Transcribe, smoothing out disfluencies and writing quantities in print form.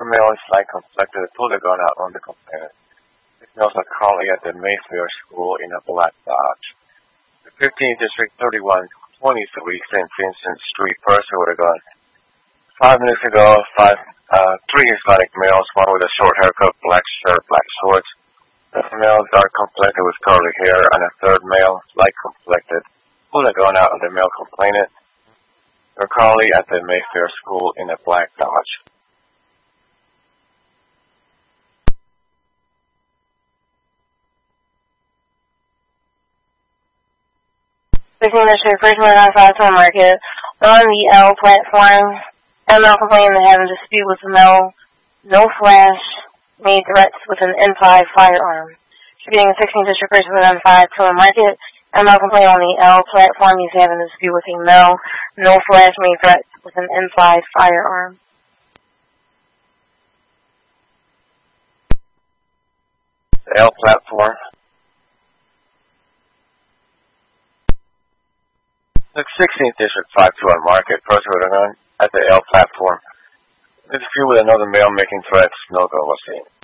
male is light complected, pulled a gun out on the complainant. This male is currently at the Mayfair School in a black Dodge. The 15th District 3123 St. Vincent Street person with a gun. 5 minutes ago, three Hispanic males, one with a short haircut, black shirt, black shorts. The male dark complected with curly hair, and a third male, light complected, pulled a gun out on the male complainant. They're currently at the Mayfair School in a black Dodge. District, First One outside to market. On the L platform, ML complaining to having a dispute with no flash, made threats with an M5 firearm. Shooting 16th District, First One outside to market. ML complaining on the L platform, he's having a dispute with a no flash, made threats with an M5 firearm. The L platform. 16th District 521 Market, person with a gun at the L platform. Dispute with another male making threats, no gun was seen.